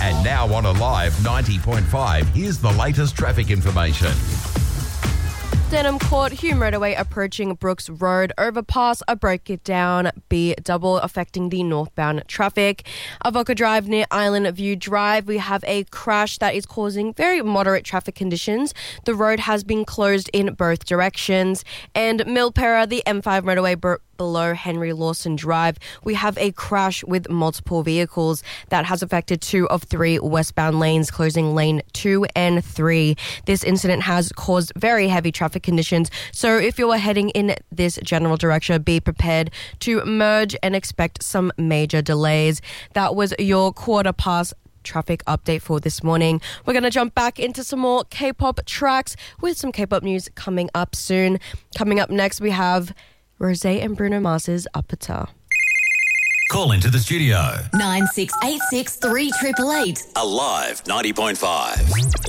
And now on Alive 90.5, here's the latest traffic information. Denham Court, Hume Motorway approaching Brooks Road overpass. I broke it down. B double affecting the northbound traffic. Avoca Drive near Island View Drive. We have a crash that is causing very moderate traffic conditions. The road has been closed in both directions. And Milpera, the M5 motorway below Henry Lawson Drive, we have a crash with multiple vehicles that has affected 2 of 3 westbound lanes, closing lane 2 and 3. This incident has caused very heavy traffic conditions, so if you are heading in this general direction, be prepared to merge and expect some major delays. That was your quarter past traffic update for this morning. We're going to jump back into some more K-pop tracks with some K-pop news coming up soon. Coming up next, we have Rosé and Bruno Mars's Uppita. Call into the studio. 9686 3888. Alive 90.5.